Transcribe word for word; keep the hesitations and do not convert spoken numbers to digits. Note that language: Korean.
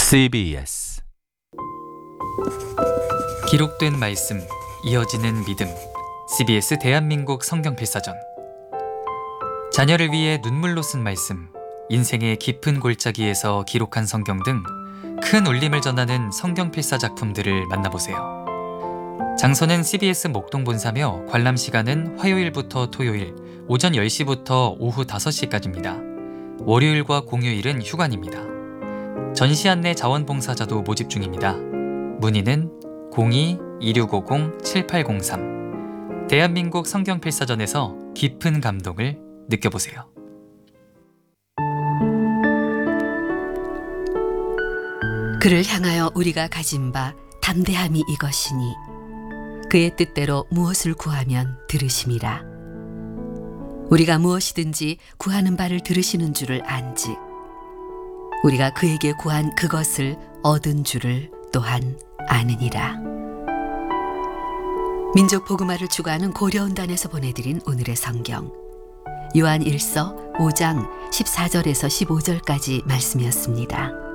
씨비에스 기록된 말씀, 이어지는 믿음. 씨비에스 대한민국 성경필사전. 자녀를 위해 눈물로 쓴 말씀, 인생의 깊은 골짜기에서 기록한 성경 등 큰 울림을 전하는 성경필사 작품들을 만나보세요. 장소는 씨비에스 목동본사며 관람 시간은 화요일부터 토요일 오전 열 시부터 오후 다섯 시까지입니다. 월요일과 공휴일은 휴관입니다. 전시 안내 자원봉사자도 모집 중입니다. 문의는 공이 이육오공 칠팔공삼. 대한민국 성경필사전에서 깊은 감동을 느껴보세요. 그를 향하여 우리가 가진 바 담대함이 이것이니 그의 뜻대로 무엇을 구하면 들으심이라. 우리가 무엇이든지 구하는 바를 들으시는 줄을 안즉 우리가 그에게 구한 그것을 얻은 줄을 또한 아느니라. 민족 복음화를 추구하는 고려온단에서 보내드린 오늘의 성경, 요한 일서 오 장 십사 절에서 십오 절까지 말씀이었습니다.